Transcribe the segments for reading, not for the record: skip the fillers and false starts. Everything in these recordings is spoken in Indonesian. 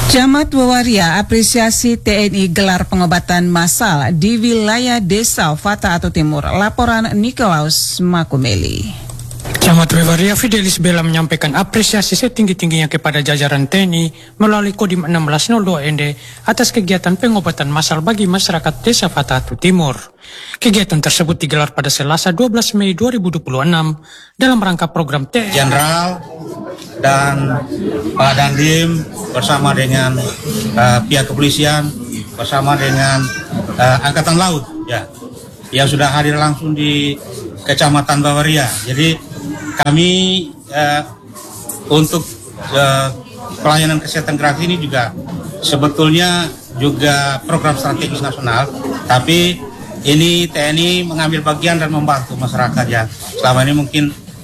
Camat Wawaria apresiasi TNI gelar pengobatan massal di wilayah Desa Fata atau Timur. Laporan Nikolaus Makumeli. Camat Wawaria Fidelis Bella menyampaikan apresiasi setinggi-tingginya kepada jajaran TNI melalui Kodim 1602 ND atas kegiatan pengobatan massal bagi masyarakat Desa Fata atau Timur. Kegiatan tersebut digelar pada Selasa 12 Mei 2026 dalam rangka program TNI Jenderal dan Pak Dandim bersama dengan pihak kepolisian bersama dengan Angkatan Laut yang sudah hadir langsung di Kecamatan Wawaria. Jadi kami untuk pelayanan kesehatan gratis ini juga sebetulnya juga program strategis nasional, tapi ini TNI mengambil bagian dan membantu masyarakat yang selama ini mungkin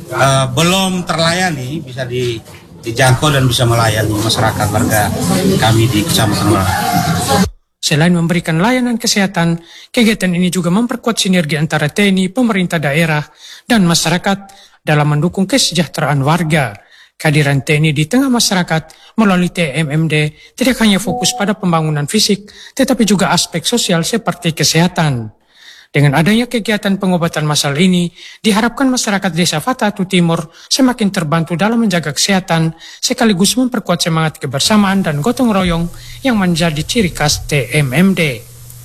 belum terlayani, bisa dijangkau dan bisa melayani masyarakat warga kami di Kecamatan Wawaria. Selain memberikan layanan kesehatan, kegiatan ini juga memperkuat sinergi antara TNI, pemerintah daerah, dan masyarakat dalam mendukung kesejahteraan warga. Kehadiran TNI di tengah masyarakat melalui TMMD tidak hanya fokus pada pembangunan fisik, tetapi juga aspek sosial seperti kesehatan. Dengan adanya kegiatan pengobatan massal ini, diharapkan masyarakat Desa Fata atau Timur semakin terbantu dalam menjaga kesehatan, sekaligus memperkuat semangat kebersamaan dan gotong royong yang menjadi ciri khas TMMD.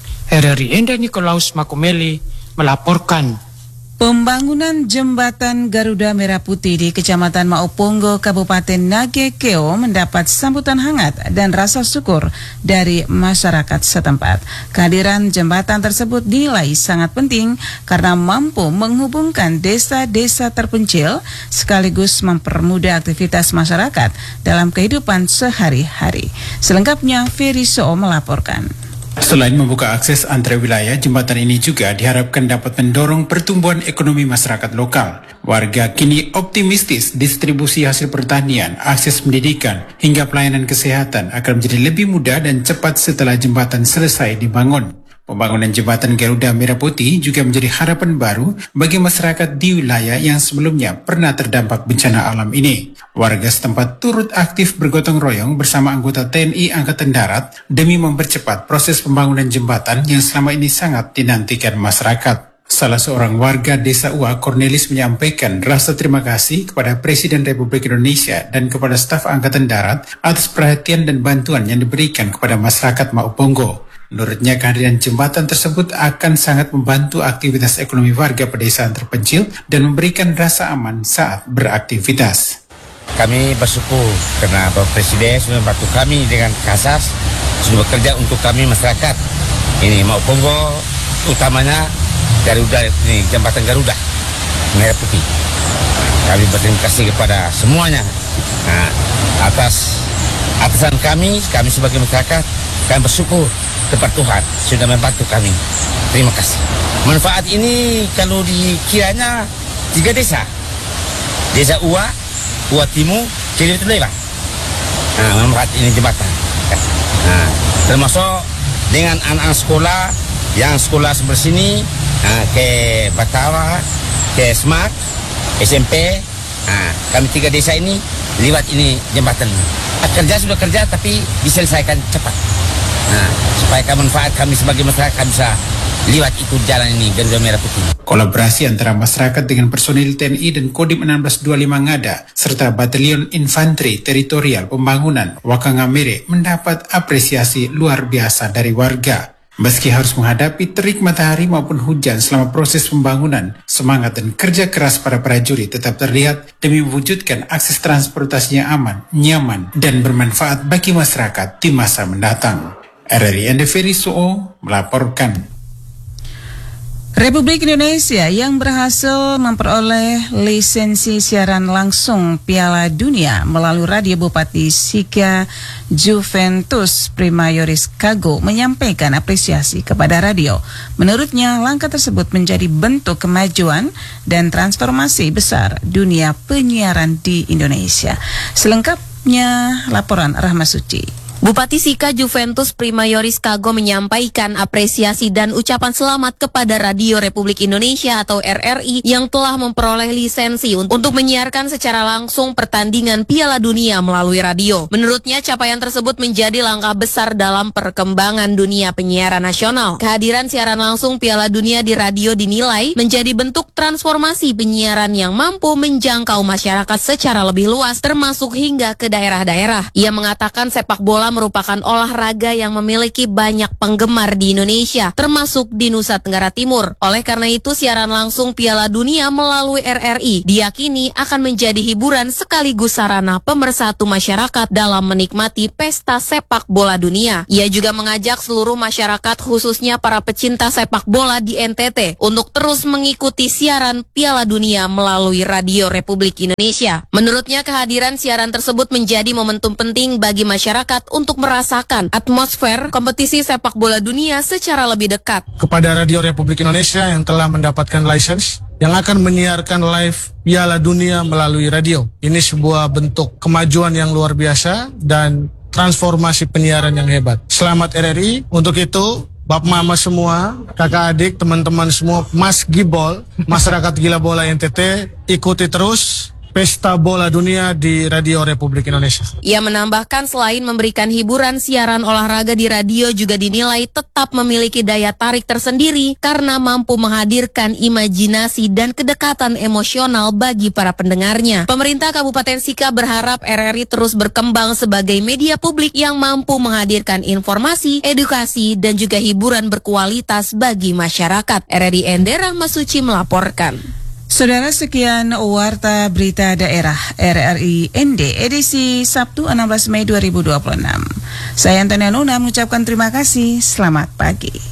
RRI Enda Nikolaus Makumeli melaporkan. Pembangunan jembatan Garuda Merah Putih di Kecamatan Mauponggo, Kabupaten Nagekeo mendapat sambutan hangat dan rasa syukur dari masyarakat setempat. Kehadiran jembatan tersebut dinilai sangat penting karena mampu menghubungkan desa-desa terpencil sekaligus mempermudah aktivitas masyarakat dalam kehidupan sehari-hari. Selengkapnya Ferry So melaporkan. Selain membuka akses antar wilayah, jembatan ini juga diharapkan dapat mendorong pertumbuhan ekonomi masyarakat lokal. Warga kini optimistis distribusi hasil pertanian, akses pendidikan, hingga pelayanan kesehatan akan menjadi lebih mudah dan cepat setelah jembatan selesai dibangun. Pembangunan jembatan Garuda Merah Putih juga menjadi harapan baru bagi masyarakat di wilayah yang sebelumnya pernah terdampak bencana alam ini. Warga setempat turut aktif bergotong royong bersama anggota TNI Angkatan Darat demi mempercepat proses pembangunan jembatan yang selama ini sangat dinantikan masyarakat. Salah seorang warga Desa Ua, Cornelis, menyampaikan rasa terima kasih kepada Presiden Republik Indonesia dan kepada staf Angkatan Darat atas perhatian dan bantuan yang diberikan kepada masyarakat Mauponggo. Menurutnya, kehadiran jembatan tersebut akan sangat membantu aktivitas ekonomi warga pedesaan terpencil dan memberikan rasa aman saat beraktivitas. Kami bersyukur karena Bapak Presiden sudah membantu kami dengan kasas, sudah bekerja untuk kami masyarakat. Ini Mauponggo, utamanya Garuda, ini jembatan Garuda Merah Putih. Kami berterima kasih kepada semuanya. Atas atasan kami sebagai masyarakat, kami bersyukur kepada Tuhan sudah membantu kami. Terima kasih. Manfaat ini kalau dikiranya 3 desa. Desa Ua Timur, Kiri Lewat. Manfaat ini jembatan. Termasuk dengan anak-anak sekolah yang sekolah sebelah sini ke Batawa, ke Smart, SMP. Kami 3 desa ini lewat ini jembatan. Kerja sudah kerja tapi diselesaikan cepat. Supaya manfaat kami sebagai masyarakat bisa lewat itu jalan ini Garuda Merah Putih. Kolaborasi antara masyarakat dengan personil TNI dan Kodim 1625 Ngada serta Batalion Infanteri Teritorial Pembangunan Wakangamere mendapat apresiasi luar biasa dari warga. Meski harus menghadapi terik matahari maupun hujan selama proses pembangunan, semangat dan kerja keras para prajurit tetap terlihat demi mewujudkan akses transportasi yang aman, nyaman, dan bermanfaat bagi masyarakat di masa mendatang. RRI Enda Ferry So melaporkan. Republik Indonesia yang berhasil memperoleh lisensi siaran langsung Piala Dunia melalui radio Bupati Sika Juventus Primayoris Kago menyampaikan apresiasi kepada radio. Menurutnya, langkah tersebut menjadi bentuk kemajuan dan transformasi besar dunia penyiaran di Indonesia. Selengkapnya laporan Rahma Suci. Bupati Sika Juventus Primayoris Kago menyampaikan apresiasi dan ucapan selamat kepada Radio Republik Indonesia atau RRI yang telah memperoleh lisensi untuk menyiarkan secara langsung pertandingan Piala Dunia melalui radio. Menurutnya capaian tersebut menjadi langkah besar dalam perkembangan dunia penyiaran nasional. Kehadiran siaran langsung Piala Dunia di radio dinilai menjadi bentuk transformasi penyiaran yang mampu menjangkau masyarakat secara lebih luas termasuk hingga ke daerah-daerah. Ia mengatakan sepak bola merupakan olahraga yang memiliki banyak penggemar di Indonesia, termasuk di Nusa Tenggara Timur. Oleh karena itu, siaran langsung Piala Dunia melalui RRI diyakini akan menjadi hiburan sekaligus sarana pemersatu masyarakat dalam menikmati pesta sepak bola dunia. Ia juga mengajak seluruh masyarakat, khususnya para pecinta sepak bola di NTT, untuk terus mengikuti siaran Piala Dunia melalui Radio Republik Indonesia. Menurutnya, kehadiran siaran tersebut menjadi momentum penting bagi masyarakat untuk merasakan atmosfer kompetisi sepak bola dunia secara lebih dekat. Kepada Radio Republik Indonesia yang telah mendapatkan lisensi yang akan menyiarkan live Piala Dunia melalui radio. Ini sebuah bentuk kemajuan yang luar biasa dan transformasi penyiaran yang hebat. Selamat RRI. Untuk itu, Bapak Mama semua, kakak adik, teman-teman semua, Mas Gibol, masyarakat gila bola NTT, ikuti terus Pesta Bola Dunia di Radio Republik Indonesia. Ia menambahkan selain memberikan hiburan, siaran olahraga di radio juga dinilai tetap memiliki daya tarik tersendiri karena mampu menghadirkan imajinasi dan kedekatan emosional bagi para pendengarnya. Pemerintah Kabupaten Sika berharap RRI terus berkembang sebagai media publik yang mampu menghadirkan informasi, edukasi, dan juga hiburan berkualitas bagi masyarakat. RRI Ende Rahmasuci melaporkan. Saudara, sekian Warta Berita Daerah RRI ND edisi Sabtu 16 Mei 2026. Saya Antonia Nuna mengucapkan terima kasih. Selamat pagi.